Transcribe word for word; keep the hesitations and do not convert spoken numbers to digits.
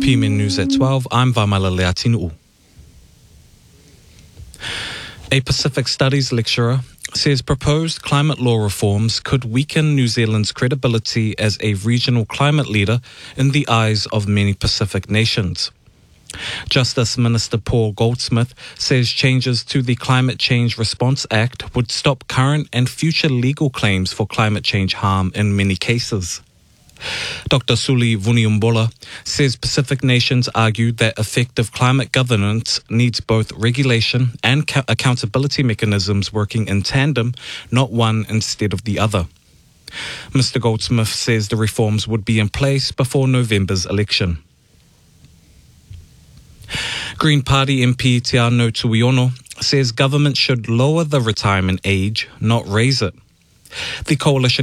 P M N News at twelve, I'm Vamala Leatinu'u. A Pacific Studies lecturer says proposed climate law reforms could weaken New Zealand's credibility as a regional climate leader in the eyes of many Pacific nations. Justice Minister Paul Goldsmith says changes to the Climate Change Response Act would stop current and future legal claims for climate change harm in many cases. Doctor Suli Vuniumbola says Pacific nations argue that effective climate governance needs both regulation and ca- accountability mechanisms working in tandem, not one instead of the other. Mister Goldsmith says the reforms would be in place before November's election. Green Party M P Te Anau Tuiono says government should lower the retirement age, not raise it. The coalition